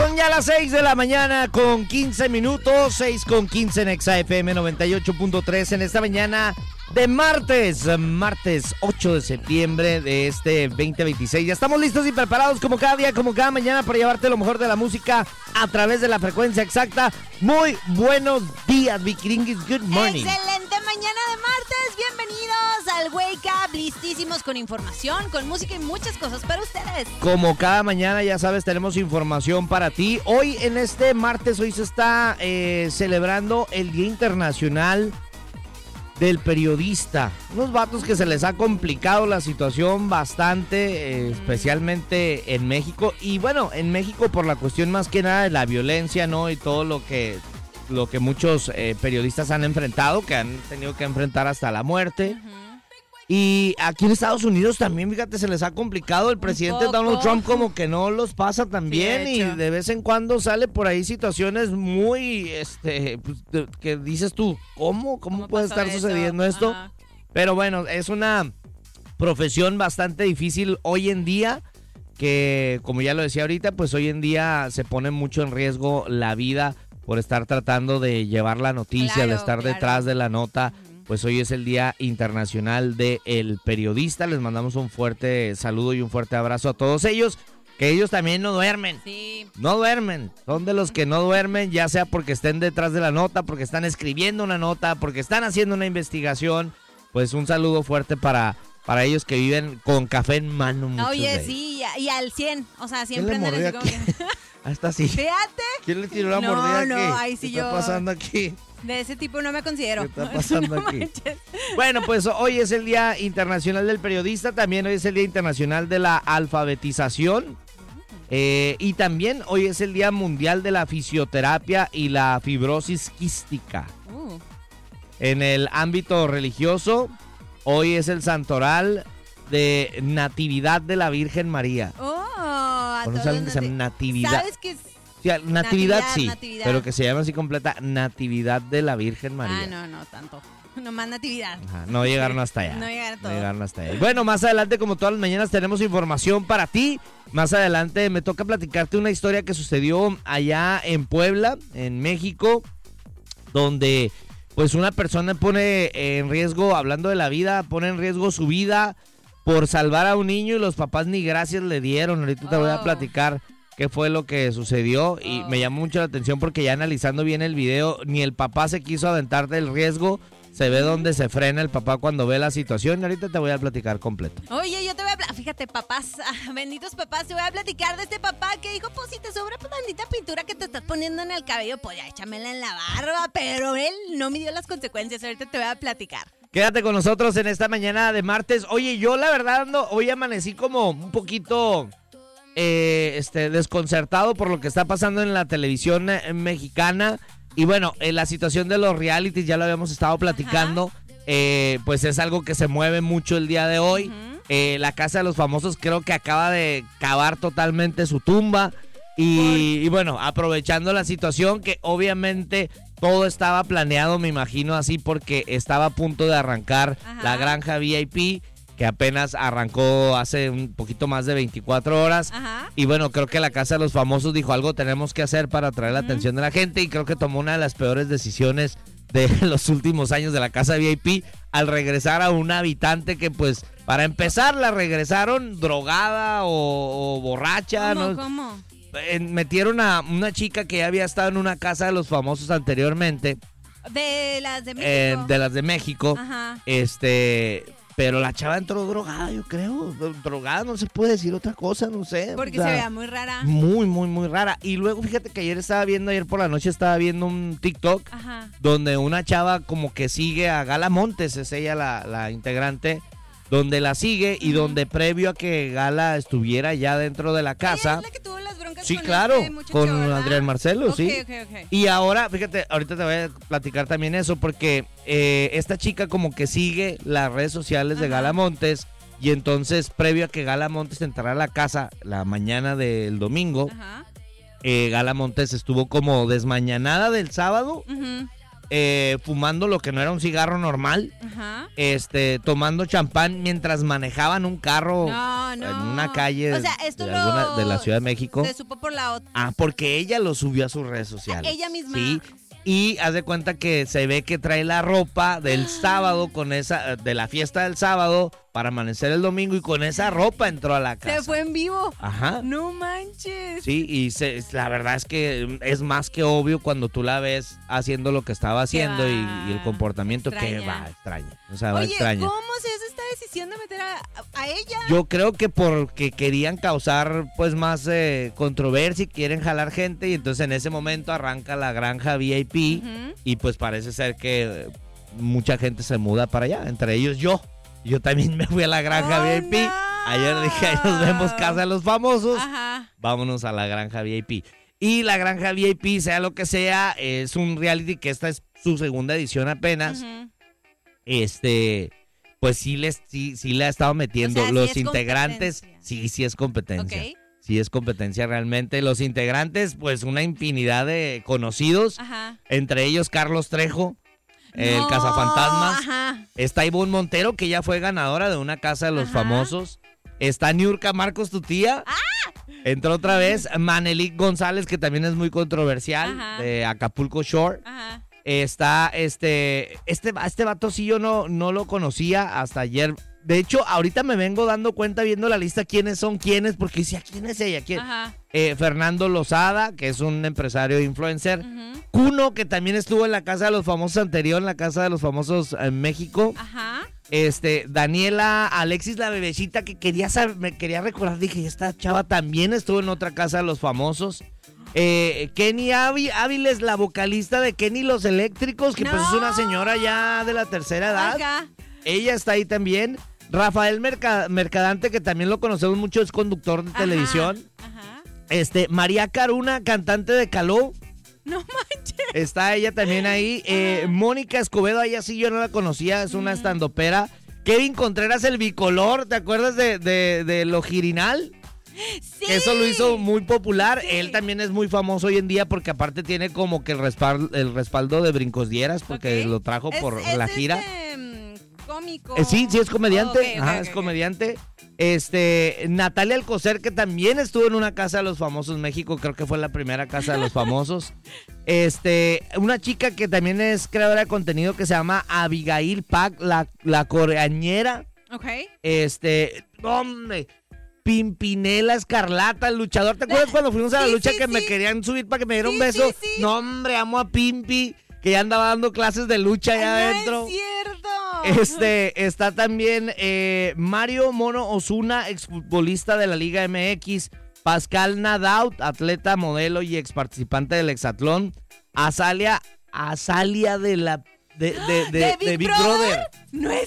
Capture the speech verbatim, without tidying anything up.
Son ya las seis de la mañana con quince minutos, seis con quince en Exa F M noventa y ocho punto tres en esta mañana de martes, martes ocho de septiembre de este veinte veintiséis. Ya estamos listos y preparados como cada día, como cada mañana para llevarte lo mejor de la música a través de la frecuencia exacta. Muy buenos días, Vikiringis, good morning. Excelente mañana de martes, bienvenidos al Wake Up, listísimos con información, con música y muchas cosas para ustedes. Como cada mañana, ya sabes, tenemos información para ti. Hoy en este martes, hoy se está eh, celebrando el Día Internacional del Periodista. Unos vatos que se les ha complicado la situación bastante, eh, especialmente en México. Y bueno, en México por la cuestión más que nada de la violencia, ¿no? Y todo lo que, lo que muchos eh, periodistas han enfrentado, que han tenido que enfrentar hasta la muerte. Uh-huh. Y aquí en Estados Unidos también, fíjate, se les ha complicado. El presidente Donald Trump como que no los pasa tan bien, sí, y de vez en cuando sale por ahí situaciones muy, este, pues, de, que dices tú, ¿cómo? ¿Cómo, ¿Cómo puede estar eso? sucediendo esto? Ajá. Pero bueno, es una profesión bastante difícil hoy en día, que como ya lo decía ahorita, pues hoy en día se pone mucho en riesgo la vida por estar tratando de llevar la noticia, claro, de estar claro. detrás de la nota. Uh-huh. Pues hoy es el Día Internacional del Periodista. Les mandamos un fuerte saludo y un fuerte abrazo a todos ellos, que ellos también no duermen. Sí. No duermen. Son de los que no duermen, ya sea porque estén detrás de la nota, porque están escribiendo una nota, porque están haciendo una investigación. Pues un saludo fuerte para, para ellos que viven con café en mano. Oye, sí, y, y al cien. O sea, siempre andan así como que... Hasta así. Fíjate. ¿Quién le tiró la no, mordida no, aquí? No, ahí sí ¿Qué yo... está pasando aquí? De ese tipo no me considero. ¿Qué está pasando no aquí? Manches. Bueno, pues hoy es el Día Internacional del Periodista, también hoy es el Día Internacional de la Alfabetización, eh, y también hoy es el Día Mundial de la Fisioterapia y la Fibrosis Quística. Uh. En el ámbito religioso, hoy es el Santoral de Natividad de la Virgen María. Oh, a ¿Conoces a alguien que se llama Natividad? ¿Sabes qué es? Sí, natividad, natividad sí, natividad. Pero que se llama así completa, Natividad de la Virgen María. Ah, no, no, tanto. Nomás natividad. Ajá, no llegaron hasta allá. No llegaron todo. No llegaron hasta allá. Bueno, más adelante, como todas las mañanas, tenemos información para ti. Más adelante me toca platicarte una historia que sucedió allá en Puebla, en México, donde pues una persona pone en riesgo, hablando de la vida, pone en riesgo su vida por salvar a un niño y los papás ni gracias le dieron. Ahorita te oh. voy a platicar qué fue lo que sucedió y oh. me llamó mucho la atención porque ya analizando bien el video, ni el papá se quiso aventar del riesgo. Se ve donde se frena el papá cuando ve la situación y ahorita te voy a platicar completo. Oye, yo te voy a platicar, fíjate, papás, ah, benditos papás, te voy a platicar de este papá que dijo, pues si te sobra pues tantita pintura que te estás poniendo en el cabello, pues ya échamela en la barba, pero él no midió las consecuencias, ahorita te voy a platicar. Quédate con nosotros en esta mañana de martes. Oye, yo la verdad ando, hoy amanecí como un poquito... Eh, este desconcertado por lo que está pasando en la televisión eh, mexicana. Y bueno, eh, la situación de los realities ya lo habíamos estado platicando. eh, Pues es algo que se mueve mucho el día de hoy. uh-huh. eh, La Casa de los Famosos creo que acaba de cavar totalmente su tumba. Y, y bueno, aprovechando la situación que obviamente todo estaba planeado, me imagino así, porque estaba a punto de arrancar Ajá. la granja V I P, que apenas arrancó hace un poquito más de veinticuatro horas. Ajá. Y bueno, creo que la Casa de los Famosos dijo algo tenemos que hacer para atraer la uh-huh. atención de la gente, y creo que tomó una de las peores decisiones de los últimos años de la Casa V I P al regresar a una habitante que pues para empezar la regresaron drogada o, o borracha. ¿Cómo? ¿no? ¿Cómo? Eh, metieron a una chica que ya había estado en una Casa de los Famosos anteriormente. De las de México. Eh, de las de México. Ajá. Este... Pero la chava entró drogada, yo creo. Drogada, no se puede decir otra cosa, no sé. Porque o sea, se vea muy rara. Muy, muy, muy rara. Y luego, fíjate que ayer estaba viendo, ayer por la noche estaba viendo un TikTok. Ajá. Donde una chava como que sigue a Gala Montes, es ella la, la integrante, donde la sigue y uh-huh. donde previo a que Gala estuviera ya dentro de la casa. ¿Es la que tuvo las broncas sí, con claro, este muchacho, con ¿verdad? Adrián Marcelo, okay, sí. Okay, okay. Y ahora, fíjate, ahorita te voy a platicar también eso, porque eh, esta chica como que sigue las redes sociales de Ajá. Gala Montes, y entonces previo a que Gala Montes entrara a la casa la mañana del domingo, eh, Gala Montes estuvo como desmañanada del sábado. Uh-huh. eh, fumando lo que no era un cigarro normal, Ajá. este, tomando champán mientras manejaban un carro No, no. en una calle O sea, esto de, lo- alguna- de la Ciudad de México. Se supo por la otra. Ah, porque ella lo subió a sus redes sociales. ella misma. Sí. Y haz de cuenta que se ve que trae la ropa del sábado con esa, de la fiesta del sábado para amanecer el domingo y con esa ropa entró a la casa. Se fue en vivo. Ajá. No manches. Sí, y se, la verdad es que es más que obvio cuando tú la ves haciendo lo que estaba haciendo y, va. y el comportamiento que Extraña. va extraña. O sea, va Oye, extraña. ¿cómo se hace esta decisión de meter a, a ella? Yo creo que porque querían causar pues más eh, controversia y quieren jalar gente y entonces en ese momento arranca la granja V I P Ujú. y pues parece ser que eh, mucha gente se muda para allá, entre ellos yo. Yo también me fui a la granja Oh, V I P. no. Ayer dije, ahí nos vemos Casa de los Famosos. Ajá. Vámonos a la granja V I P. Y la granja V I P, sea lo que sea, es un reality que esta es su segunda edición apenas. Ujú. Este, pues sí, les, sí, sí le ha estado metiendo. O sea, sí Los es integrantes, competencia. sí, sí es competencia. Ok. Sí es competencia realmente. Los integrantes, pues una infinidad de conocidos. Ajá. Entre ellos Carlos Trejo, el No, cazafantasmas. Ajá. Está Ivonne Montero, que ya fue ganadora de una casa de los Ajá. famosos. Está Niurka Marcos, tu tía. Entró otra vez Manelik González, que también es muy controversial, Ajá. de Acapulco Shore. Ajá. Está este, este, este vato sí yo no, no lo conocía hasta ayer. De hecho, ahorita me vengo dando cuenta viendo la lista quiénes son quiénes, porque decía, ¿quién es ella? ¿Quién? Ajá. Eh, Fernando Lozada, que es un empresario influencer. Ujú. Kuno, que también estuvo en la Casa de los Famosos anterior, en la Casa de los Famosos en México. Ajá. Este, Daniela Alexis, la bebecita, que quería saber, me quería recordar, dije, esta chava también estuvo en otra Casa de los Famosos. Eh, Kenny Ávi- Áviles, la vocalista de Kenny Los Eléctricos, que pues No. es una señora ya de la tercera edad. Ajá. Ella está ahí también. Rafael Merca- Mercadante, que también lo conocemos mucho, es conductor de Ajá. televisión. Ajá. Este, María Caruna, cantante de Caló. No manches. Está ella también ahí. Eh, Mónica Escobedo, ella sí yo no la conocía, es una estandopera. Kevin Contreras, el bicolor, ¿te acuerdas de, de, de Lo Girinal? Sí. Eso lo hizo muy popular. Sí. Él también es muy famoso hoy en día porque aparte tiene como que el respaldo, el respaldo de Brincos Dieras porque Ok. lo trajo Es- por es la gira. este, mm, cómico. Eh, sí, sí es comediante. Oh, ok, ok, Ajá, ok, es ok. comediante. Este, Natalia Alcocer, que también estuvo en una Casa de los Famosos México, creo que fue la primera Casa de los Famosos. Este, una chica que también es creadora de contenido que se llama Abigail Pack, la, la coreañera. Ok. Este, hombre, Pimpinela Escarlata, el luchador. ¿Te acuerdas cuando fuimos a la Sí, lucha sí, que me sí. querían subir para que me diera un Sí, beso? sí, sí. No, hombre, amo a Pimpi, que ya andaba dando clases de lucha allá No adentro. es cierto. Este, está también eh, Mario Mono Osuna, exfutbolista de la Liga M X. Pascal Nadaut, atleta, modelo y ex participante del hexatlón. Azalia, Azalia de la de, de, de- ¿De de Big Big Brother. No es